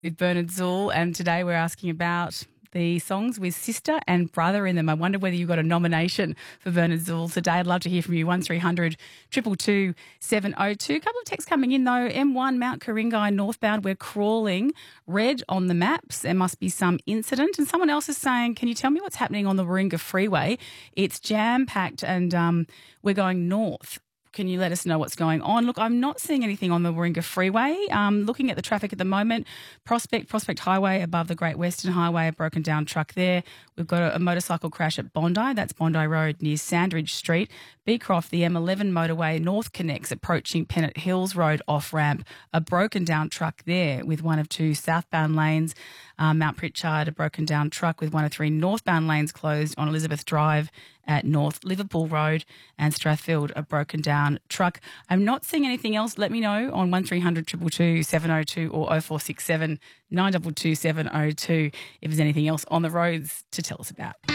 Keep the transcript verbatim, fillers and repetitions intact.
with Bernard Zool, and today we're asking about the songs with sister and brother in them. I wonder whether you got a nomination for Bernard Zool today. I'd love to hear from you. one three hundred two two two seven oh two. A couple of texts coming in though. M one, Mount Ku-ring-gai northbound, we're crawling. Red on the maps. There must be some incident. And someone else is saying, can you tell me what's happening on the Warringah Freeway? It's jam-packed and um, we're going north. Can you let us know what's going on? Look, I'm not seeing anything on the Warringah Freeway. Um, looking at the traffic at the moment, Prospect, Prospect Highway above the Great Western Highway, a broken down truck there. We've got a, a motorcycle crash at Bondi. That's Bondi Road near Sandridge Street. Beecroft, the M eleven motorway, North Connects, approaching Pennant Hills Road off-ramp. A broken down truck there with one of two southbound lanes. Uh, Mount Pritchard, a broken down truck with one of three northbound lanes closed on Elizabeth Drive at North Liverpool Road, and Strathfield, a broken down truck. I'm not seeing anything else. Let me know on one three hundred two two two seven oh two or oh four six seven nine two two seven oh two if there's anything else on the roads to tell us about.